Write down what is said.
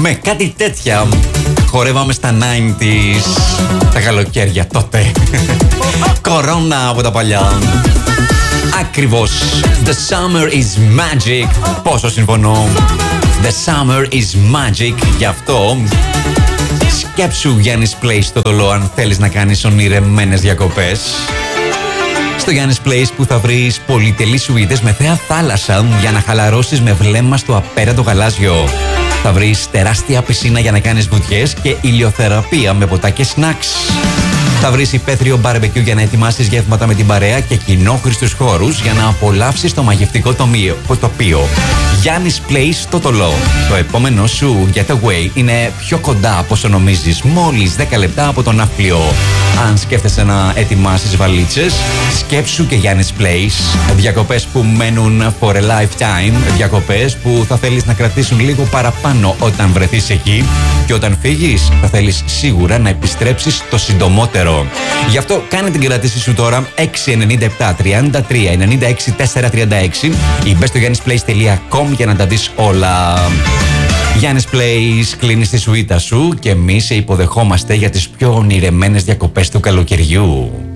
Με κάτι τέτοια χορεύαμε στα 90s, τα καλοκαίρια τότε. Κορώνα από τα παλιά. Ακριβώς. The summer is magic. Πόσο συμφωνώ. The summer is magic. Γι' αυτό σκέψου Γιάννης Place στο Τολό αν θέλεις να κάνεις ονειρεμένες διακοπές. Στο Γιάννης Place που θα βρεις πολυτελείς σουίτες με θέα θάλασσα για να χαλαρώσεις με βλέμμα στο απέραντο γαλάζιο. Θα βρεις τεράστια πισίνα για να κάνεις βουτιές και ηλιοθεραπεία με ποτά και σνακς. Θα βρεις υπαίθριο μπαρμπεκιού για να ετοιμάσεις γεύματα με την παρέα και κοινόχρηστους χώρους για να απολαύσεις το μαγευτικό τοπίο. Γιάννης Place στο Τολό. Το επόμενο σου getaway είναι πιο κοντά από όσο νομίζεις. Μόλις 10 λεπτά από το ναύπλιο. Αν σκέφτεσαι να ετοιμάσεις βαλίτσες, σκέψου και Γιάννης Place. Διακοπές που μένουν for a lifetime. Διακοπές που θα θέλεις να κρατήσουν λίγο παραπάνω όταν βρεθείς εκεί. Και όταν φύγεις, θα θέλεις σίγουρα να επιστρέψεις το συντομότερο. Γι' αυτό κάνε την κράτηση σου τώρα 697 33 96 436 ή μπες στο giannisplace.com για να τα δεις όλα. Γιάννης Place, κλείνεις τη σουίτα σου και εμείς σε υποδεχόμαστε για τις πιο ονειρεμένες διακοπές του καλοκαιριού.